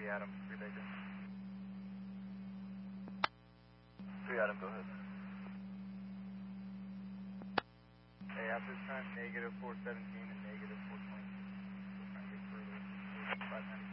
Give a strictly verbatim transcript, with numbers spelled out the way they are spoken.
Adam, three Baker. three Adam, go ahead. Hey, at this time, negative four seventeen and negative four twenty. We're trying to get further. five ninety.